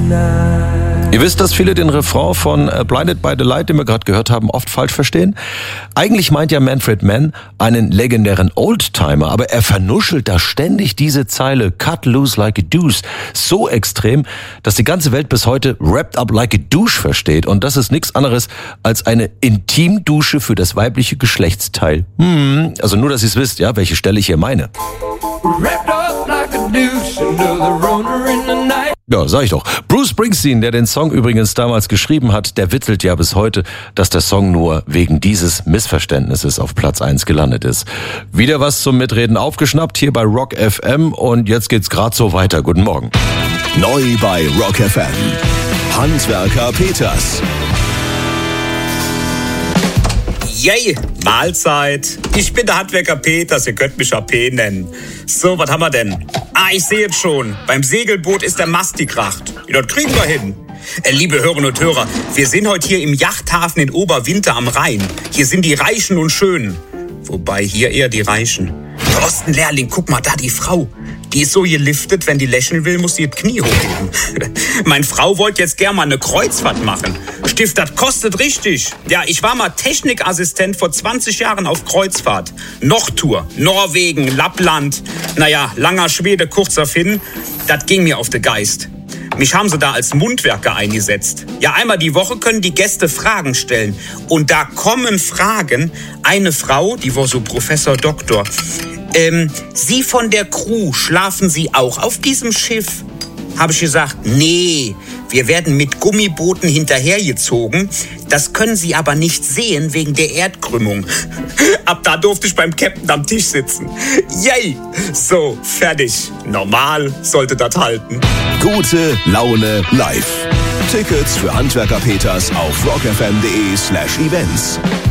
Ihr wisst, dass viele den Refrain von Blinded by the Light, den wir gerade gehört haben, oft falsch verstehen. Eigentlich meint ja Manfred Mann einen legendären Oldtimer, aber er vernuschelt da ständig diese Zeile Cut loose like a douche so extrem, dass die ganze Welt bis heute Wrapped up like a douche versteht. Und das ist nichts anderes als eine Intimdusche für das weibliche Geschlechtsteil. Also nur, dass ihr es wisst, ja, welche Stelle ich hier meine. Ja, sag ich doch. Bruce Springsteen, der den Song übrigens damals geschrieben hat, der witzelt ja bis heute, dass der Song nur wegen dieses Missverständnisses auf Platz 1 gelandet ist. Wieder was zum Mitreden aufgeschnappt hier bei Rock FM und jetzt geht's gerade so weiter. Guten Morgen. Neu bei Rock FM. Handwerker Peters. Yay, Mahlzeit. Ich bin der Handwerker Peters, ihr könnt mich AP nennen. So, was haben wir denn? Ich sehe jetzt schon. Beim Segelboot ist der Mast gekracht. Ja, das kriegen wir hin. Liebe Hörerinnen und Hörer, wir sind heute hier im Yachthafen in Oberwinter am Rhein. Hier sind die Reichen und Schönen. Wobei hier eher die Reichen. Thorsten Lehrling, guck mal da, die Frau. Die ist so geliftet, wenn die lächeln will, muss sie das Knie hochheben. Meine Frau wollte jetzt gerne mal eine Kreuzfahrt machen. Stift, das kostet richtig. Ja, ich war mal Technikassistent vor 20 Jahren auf Kreuzfahrt. Nordtour, Norwegen, Lappland. Naja, langer Schwede, kurzer Finn. Das ging mir auf den Geist. Mich haben sie da als Mundwerker eingesetzt. Ja, einmal die Woche können die Gäste Fragen stellen. Und da kommen Fragen. Eine Frau, die war so Professor Doktor. Sie von der Crew, schlafen Sie auch auf diesem Schiff? Habe ich gesagt, nee, wir werden mit Gummibooten hinterhergezogen. Das können Sie aber nicht sehen wegen der Erdkrümmung. Ab da durfte ich beim Captain am Tisch sitzen. Yay! So, fertig. Normal sollte das halten. Gute Laune live. Tickets für Handwerker Peters auf rockfm.de/events.